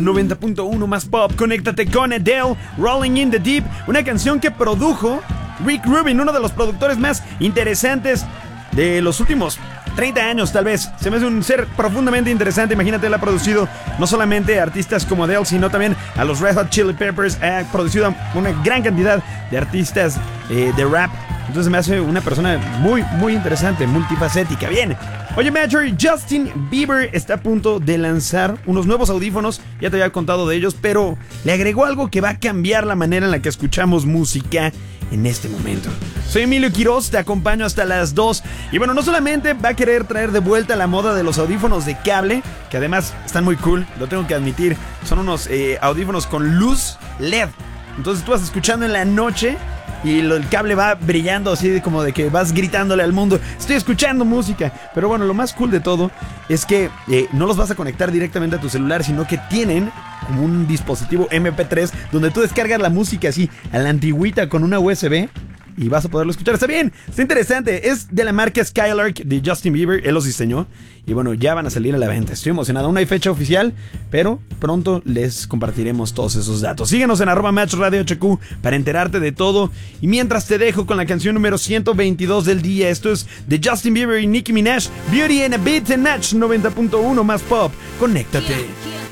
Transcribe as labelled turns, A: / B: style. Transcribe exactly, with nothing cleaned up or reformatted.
A: noventa punto uno más pop. Conéctate con Adele, Rolling in the Deep, una canción que produjo Rick Rubin, uno de los productores más interesantes de los últimos treinta años tal vez. Se me hace un ser profundamente interesante. Imagínate, él ha producido no solamente a artistas como Adele, sino también a los Red Hot Chili Peppers. Ha producido a una gran cantidad de artistas eh, de rap. Entonces me hace una persona muy, muy interesante, multifacética. Bien. Oye, Major, Justin Bieber está a punto de lanzar unos nuevos audífonos. Ya te había contado de ellos, pero le agregó algo que va a cambiar la manera en la que escuchamos música en este momento. Soy Emilio Quiroz, te acompaño hasta las dos. Y bueno, no solamente va a querer traer de vuelta la moda de los audífonos de cable, que además están muy cool, lo tengo que admitir. Son unos eh, audífonos con luz L E D. Entonces tú vas escuchando en la noche y lo, el cable va brillando así de como de que vas gritándole al mundo: estoy escuchando música. Pero bueno, lo más cool de todo es que eh, no los vas a conectar directamente a tu celular, sino que tienen como un dispositivo eme pe tres donde tú descargas la música así a la antigüita con una U ese be y vas a poderlo escuchar. Está bien, está interesante. Es de la marca Skylark de Justin Bieber, él los diseñó. Y bueno, ya van a salir a la venta. Estoy emocionado. Aún no hay fecha oficial, pero pronto les compartiremos todos esos datos. Síguenos en arroba Match Radio H Q para enterarte de todo. Y mientras te dejo con la canción número ciento veintidós del día. Esto es de Justin Bieber y Nicki Minaj, Beauty and a Beat en Match noventa punto uno más pop. Conéctate.